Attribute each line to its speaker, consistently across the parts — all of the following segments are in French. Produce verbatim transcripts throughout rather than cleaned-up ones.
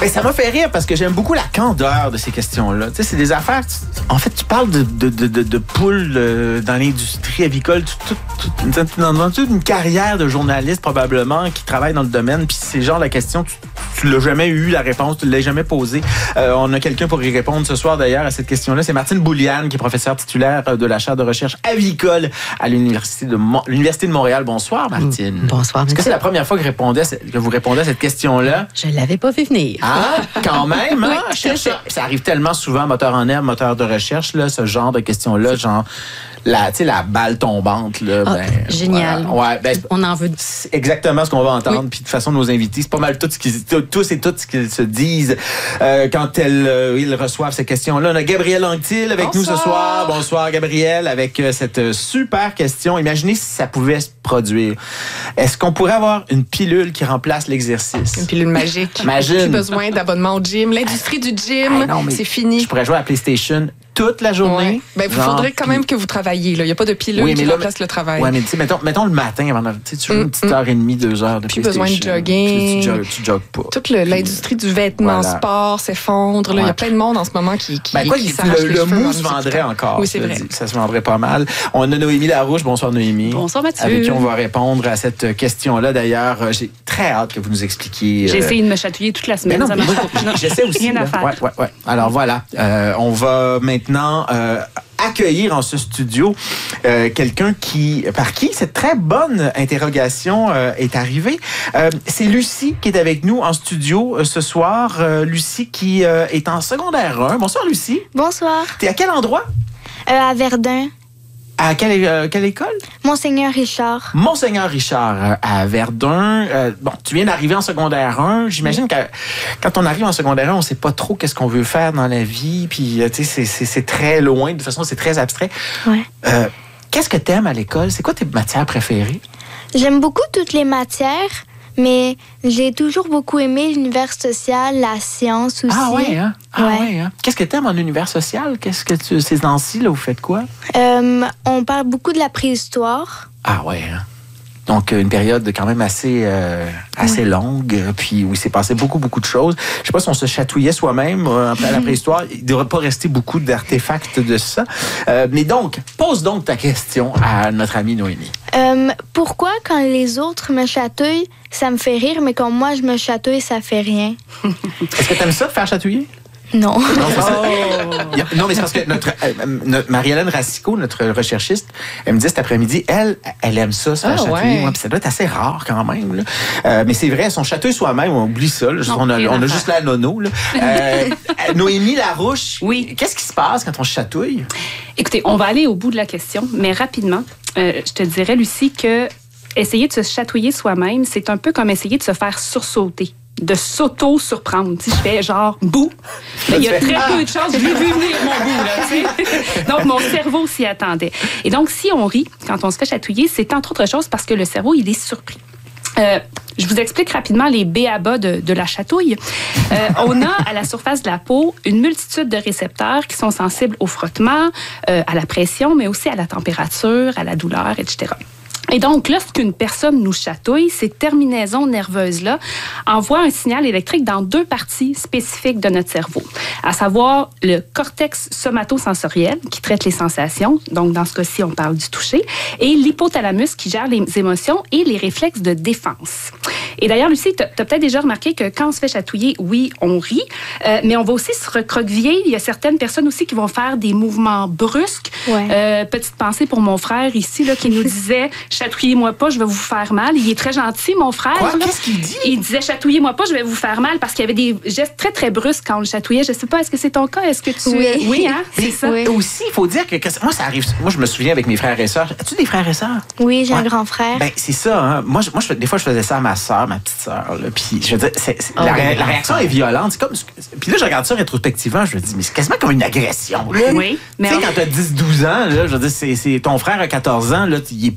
Speaker 1: Mais ça m'a fait rire parce que j'aime beaucoup la candeur de ces questions-là. Tu sais, c'est des affaires... Tu, en fait, tu parles de, de, de, de, de poules euh, dans l'industrie avicole. Tu, tu, tu, tu, dans toute une carrière de journaliste, probablement, qui travaille dans le domaine. Puis c'est genre la question, tu, tu l'as jamais eu, la réponse, tu l'as jamais posée. Euh, on a quelqu'un pour y répondre ce soir, d'ailleurs, à cette question-là. C'est Martine Bouliane, qui est professeure titulaire de la chaire de recherche avicole à l'Université de, Mon- l'Université de Montréal. Bonsoir, Martine.
Speaker 2: Bonsoir,
Speaker 1: Est-ce que c'est la première fois que, répondez à cette, que vous répondez à cette question-là?
Speaker 2: Je l'avais pas vu venir.
Speaker 1: Ah, quand même, hein?
Speaker 2: Oui,
Speaker 1: Chercheur, ça arrive tellement souvent, moteur en herbe, moteur de recherche, là, ce genre de questions-là, genre, la, tu sais, la balle tombante, là.
Speaker 2: Ah,
Speaker 1: ben,
Speaker 2: génial.
Speaker 1: voilà. Ouais, ben,
Speaker 2: On en veut.
Speaker 1: c'est exactement ce qu'on va entendre.
Speaker 2: Oui.
Speaker 1: Puis de toute façon, nos invités, c'est pas mal tout ce qu'ils, tous et toutes ce qu'ils se disent euh, quand elles, euh, ils reçoivent ces questions-là. On a Gabrielle Anctil avec
Speaker 3: Bonsoir.
Speaker 1: nous ce soir. Bonsoir, Gabrielle, avec euh, cette super question. Imaginez si ça pouvait se produire. Est-ce qu'on pourrait avoir une pilule qui remplace l'exercice?
Speaker 3: Une pilule magique.
Speaker 1: Imagine.
Speaker 3: Plus besoin d'abonnement au gym. L'industrie du gym,
Speaker 1: Ah, non, mais
Speaker 3: c'est fini.
Speaker 1: Je pourrais jouer à la PlayStation toute la journée.
Speaker 3: Ouais. Ben, il
Speaker 1: Genre,
Speaker 3: faudrait quand même que vous travailliez. Il n'y a pas de pilule
Speaker 1: Oui, mais
Speaker 3: qui
Speaker 1: là,
Speaker 3: remplace le travail.
Speaker 1: Ouais, mais tu sais, mettons, mettons le matin avant de, tu sais, tu joues
Speaker 3: Mm,
Speaker 1: une petite
Speaker 3: mm.
Speaker 1: heure et demie, deux heures de
Speaker 3: Plus
Speaker 1: PlayStation.
Speaker 3: besoin de jogging.
Speaker 1: Tu, tu, jogues, tu jogues pas.
Speaker 3: Toute le- l'industrie du vêtement
Speaker 1: Voilà.
Speaker 3: sport s'effondre. là. Il y
Speaker 1: Ouais.
Speaker 3: a plein de monde en ce moment qui, qui,
Speaker 1: Ben quoi,
Speaker 3: qui
Speaker 1: il-
Speaker 3: s'arrache
Speaker 1: le,
Speaker 3: les
Speaker 1: le
Speaker 3: cheveux
Speaker 1: mou
Speaker 3: en
Speaker 1: se
Speaker 3: nous
Speaker 1: vendrait
Speaker 3: écoutant.
Speaker 1: encore.
Speaker 3: Oui, c'est
Speaker 1: je
Speaker 3: vrai.
Speaker 1: te dis. Ça se vendrait pas mal. On a Noémie Larouche. Bonsoir, Noémie.
Speaker 4: Bonsoir, Mathieu.
Speaker 1: Avec qui on va répondre à cette question-là. D'ailleurs, euh, j'ai très hâte que vous nous expliquiez.
Speaker 4: J'ai
Speaker 1: euh,
Speaker 4: essayé de me chatouiller toute la
Speaker 1: Mais
Speaker 4: semaine.
Speaker 1: non,
Speaker 4: ça
Speaker 1: mais
Speaker 4: marche
Speaker 1: moi,
Speaker 4: pas. Non,
Speaker 1: j'essaie aussi.
Speaker 4: Rien à
Speaker 1: là.
Speaker 4: faire.
Speaker 1: Ouais, ouais, ouais. Alors voilà, euh, on va maintenant euh, accueillir en ce studio euh, quelqu'un qui, par qui cette très bonne interrogation euh, est arrivée. Euh, c'est Lucie qui est avec nous en studio euh, ce soir. Euh, Lucie qui euh, est en secondaire un. Bonsoir, Lucie.
Speaker 5: Bonsoir.
Speaker 1: T'es à quel endroit?
Speaker 5: Euh, à Verdun,
Speaker 1: À quelle, euh, quelle école?
Speaker 5: Monseigneur Richard.
Speaker 1: Monseigneur Richard euh, à Verdun. Euh, bon, tu viens d'arriver en secondaire un. J'imagine que quand on arrive en secondaire un, on sait pas trop qu'est-ce qu'on veut faire dans la vie. Puis, euh, tu sais, c'est, c'est, c'est très loin. De toute façon, c'est très abstrait.
Speaker 5: Ouais.
Speaker 1: Euh, qu'est-ce que t'aimes à l'école? C'est quoi tes matières préférées?
Speaker 5: J'aime beaucoup toutes les matières, mais j'ai toujours beaucoup aimé l'univers social, la science aussi.
Speaker 1: Ah ouais, hein? Ah
Speaker 5: Ouais.
Speaker 1: ouais, hein? Qu'est-ce que t'aimes en univers social? Qu'est-ce que tu... Ces temps-ci, là, vous faites quoi?
Speaker 5: Euh, on parle beaucoup de la préhistoire.
Speaker 1: Ah ouais, hein? Donc, une période quand même assez, euh, assez
Speaker 5: Ouais.
Speaker 1: longue, euh, puis où il s'est passé beaucoup, beaucoup de choses. Je sais pas si on se chatouillait soi-même euh, après la préhistoire. Il ne devrait pas rester beaucoup d'artefacts de ça. Euh, mais donc, pose donc ta question à notre amie Noémie.
Speaker 5: Euh, pourquoi, quand les autres me chatouillent, ça me fait rire, mais quand moi je me chatouille, ça fait rien?
Speaker 1: Est-ce que tu aimes ça, te faire chatouiller?
Speaker 5: Non.
Speaker 1: Non, c'est ça. Il y a- non, mais c'est parce que notre, euh, notre Marie-Hélène Racicot, notre recherchiste, elle me dit cet après-midi, elle, elle aime ça, se faire
Speaker 3: Ah,
Speaker 1: chatouiller.
Speaker 3: ouais.
Speaker 1: Ouais, puis ça doit être assez rare quand même. Là. Euh, mais c'est vrai, son chatouille soi-même, on oublie ça. Là.
Speaker 4: Non,
Speaker 1: on a,
Speaker 4: rien
Speaker 1: on
Speaker 4: à
Speaker 1: a
Speaker 4: faire.
Speaker 1: juste la nono. Là. Euh, Noémie Larouche,
Speaker 4: Oui.
Speaker 1: qu'est-ce qui se passe quand on se chatouille?
Speaker 4: Écoutez, on va aller au bout de la question, mais rapidement, euh, je te dirais, Lucie, que essayer de se chatouiller soi-même, c'est un peu comme essayer de se faire sursauter, de s'auto-surprendre. Si je fais genre « bouh », ben, il y a
Speaker 1: Tu fais,
Speaker 4: très
Speaker 1: ah!
Speaker 4: peu de chances, je l'ai vu venir mon bout, là, tu sais. Donc, mon cerveau s'y attendait. Et donc, si on rit quand on se fait chatouiller, c'est entre autres choses parce que le cerveau, il est surpris. Euh, je vous explique rapidement les b a ba de, de la chatouille. Euh, on a à la surface de la peau une multitude de récepteurs qui sont sensibles au frottement, euh, à la pression, mais aussi à la température, à la douleur, et cetera. Et donc, lorsqu'une personne nous chatouille, ces terminaisons nerveuses-là envoient un signal électrique dans deux parties spécifiques de notre cerveau, à savoir le cortex somatosensoriel, qui traite les sensations, donc dans ce cas-ci, on parle du toucher, et l'hypothalamus, qui gère les émotions et les réflexes de défense. Et d'ailleurs, Lucie, tu as peut-être déjà remarqué que quand on se fait chatouiller, oui, on rit, euh, mais on va aussi se recroqueviller. Il y a certaines personnes aussi qui vont faire des mouvements brusques.
Speaker 5: Ouais.
Speaker 4: Euh, petite pensée pour mon frère ici, là, qui nous disait « Chatouillez-moi pas, je vais vous faire mal ». Il est très gentil, mon frère.
Speaker 1: Quoi?
Speaker 4: là.
Speaker 1: Qu'est-ce qu'il dit?
Speaker 4: Il disait « Chatouillez-moi pas, je vais vous faire mal », parce qu'il y avait des gestes très, très brusques quand on le chatouillait. Je sais pas, est-ce que c'est ton cas? Est-ce que tu...
Speaker 5: Oui.
Speaker 4: Oui, hein? C'est ça.
Speaker 5: Oui.
Speaker 1: Aussi, il faut dire que, que moi, ça arrive. Moi, je me souviens avec mes frères et sœurs. As-tu des frères et sœurs?
Speaker 5: Oui, j'ai un
Speaker 1: Ouais.
Speaker 5: grand frère.
Speaker 1: Ben, c'est ça, hein. Moi, je, moi je, fais- des fois, je faisais ça à ma sœur, ma petite sœur. là. Puis, je veux dire, c'est, c'est-
Speaker 2: Oh,
Speaker 1: la,
Speaker 2: oui,
Speaker 1: ré- la
Speaker 2: l'enfant.
Speaker 1: réaction est violente. C'est comme, puis là, je regarde ça rétrospectivement, je me dis, mais c'est quasiment comme une agression. Là.
Speaker 4: Oui, mais
Speaker 1: Tu sais,
Speaker 4: on-
Speaker 1: quand t'as dix douze ans, là, je veux dire, c'est, c'est ton frère a quatorze ans, là, il est plus grand que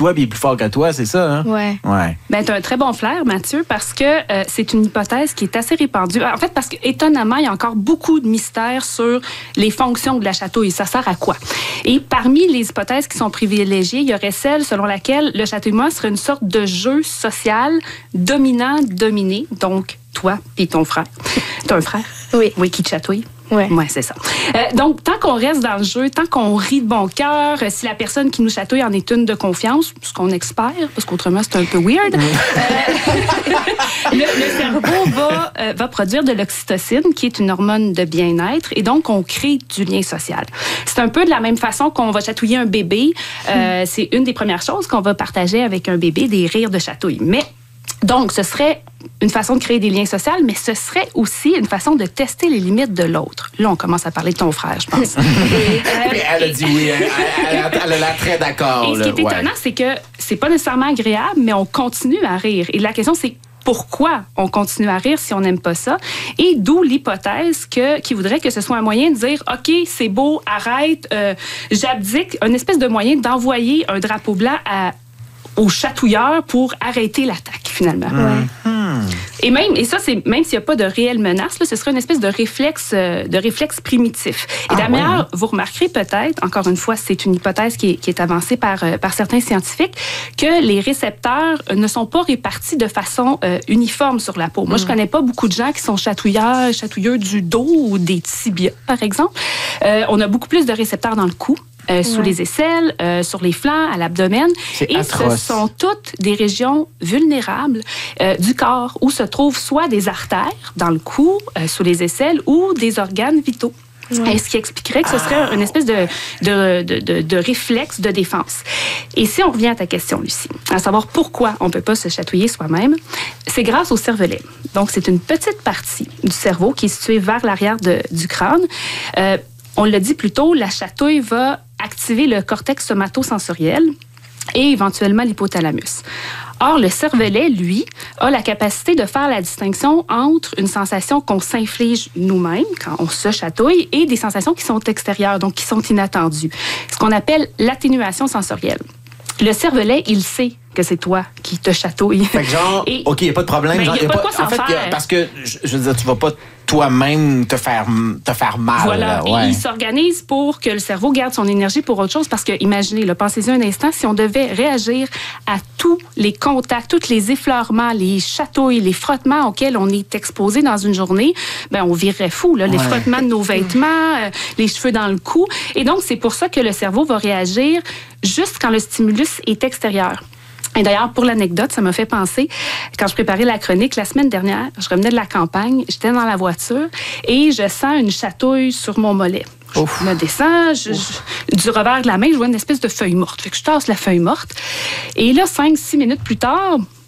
Speaker 1: toi puis il est plus fort que toi, c'est ça, hein?
Speaker 5: Ouais.
Speaker 1: Ouais.
Speaker 4: Ben, tu as un très bon flair, Mathieu, parce que euh, c'est une hypothèse qui est assez répandue. En fait, parce qu'étonnamment, il y a encore beaucoup de mystères sur les fonctions de la chatouille. Ça sert à quoi? Et parmi les hypothèses qui sont privilégiées, il y aurait celle selon laquelle le chatouillement serait une sorte de jeu social dominant-dominé. Donc, toi et ton frère. T'as un frère?
Speaker 5: Oui.
Speaker 4: Oui, qui te chatouille?
Speaker 5: Ouais.
Speaker 4: Oui, c'est ça. Euh, donc, tant qu'on reste dans le jeu, tant qu'on rit de bon cœur, euh, si la personne qui nous chatouille en est une de confiance, ce qu'on espère, parce qu'autrement, c'est un peu weird, euh, le, le cerveau va, euh, va produire de l'oxytocine, qui est une hormone de bien-être, et donc, on crée du lien social. C'est un peu de la même façon qu'on va chatouiller un bébé. Euh, mm. C'est une des premières choses qu'on va partager avec un bébé, des rires de chatouille. Mais donc, ce serait une façon de créer des liens sociaux, mais ce serait aussi une façon de tester les limites de l'autre. Là, on commence à parler de ton frère, je pense.
Speaker 1: euh, elle a dit oui, elle, elle, elle, elle a l'air très d'accord.
Speaker 4: Et ce qui est étonnant, ouais. c'est que c'est pas nécessairement agréable, mais on continue à rire. Et la question, c'est pourquoi on continue à rire si on n'aime pas ça? Et d'où l'hypothèse que, qui voudrait que ce soit un moyen de dire, OK, c'est beau, arrête, euh, j'abdique, une espèce de moyen d'envoyer un drapeau blanc à aux chatouilleurs pour arrêter l'attaque, finalement.
Speaker 5: Ouais.
Speaker 1: Hmm.
Speaker 4: Et même, et ça, c'est même s'il n'y a pas de réelle menace, là, ce serait une espèce de réflexe, euh, de réflexe primitif. Et
Speaker 1: ah,
Speaker 4: d'ailleurs,
Speaker 1: ouais.
Speaker 4: vous remarquerez peut-être, encore une fois, c'est une hypothèse qui est, qui est avancée par, euh, par certains scientifiques, que les récepteurs ne sont pas répartis de façon euh, uniforme sur la peau. Moi, mm. je connais pas beaucoup de gens qui sont chatouilleurs, chatouilleurs du dos ou des tibias, par exemple. Euh, on a beaucoup plus de récepteurs dans le cou. Euh, sous ouais. les aisselles, euh, sur les flancs, à l'abdomen.
Speaker 1: C'est
Speaker 4: et
Speaker 1: atroce.
Speaker 4: Ce sont toutes des régions vulnérables euh, du corps où se trouvent soit des artères dans le cou, euh, sous les aisselles, ou des organes vitaux. Ouais. Ce qui expliquerait que ce serait ah. une espèce de, de, de, de, de réflexe de défense. Et si on revient à ta question, Lucie, à savoir pourquoi on ne peut pas se chatouiller soi-même, c'est grâce au cervelet. Donc, c'est une petite partie du cerveau qui est située vers l'arrière de, du crâne. Euh, on l'a dit plus tôt, la chatouille va activer le cortex somatosensoriel et éventuellement l'hypothalamus. Or, le cervelet, lui, a la capacité de faire la distinction entre une sensation qu'on s'inflige nous-mêmes quand on se chatouille et des sensations qui sont extérieures, donc qui sont inattendues. Ce qu'on appelle l'atténuation sensorielle. Le cervelet, il sait que c'est toi qui te chatouille.
Speaker 1: Fait que genre, et, OK, il n'y a pas de problème.
Speaker 4: Il n'y a,
Speaker 1: y a
Speaker 4: pas de quoi
Speaker 1: en
Speaker 4: s'en
Speaker 1: fait,
Speaker 4: faire.
Speaker 1: Y a, parce que, je, je veux dire, tu vas pas toi-même te faire, te faire mal.
Speaker 4: Voilà.
Speaker 1: Ouais.
Speaker 4: Et il s'organise pour que le cerveau garde son énergie pour autre chose parce que, imaginez, là, pensez-y un instant, si on devait réagir à tous les contacts, tous les effleurements, les chatouilles, les frottements auxquels on est exposé dans une journée, ben on virerait fou, là. Les ouais. frottements de nos vêtements, euh, les cheveux dans le cou. Et donc, c'est pour ça que le cerveau va réagir juste quand le stimulus est extérieur. Et d'ailleurs, pour l'anecdote, ça m'a fait penser, quand je préparais la chronique, la semaine dernière, je revenais de la campagne, j'étais dans la voiture et je sens une chatouille sur mon mollet. Ouf. Je me descends, je, je, du revers de la main, je vois une espèce de feuille morte. Fait que je tasse la feuille morte. Et là, cinq, six minutes plus tard,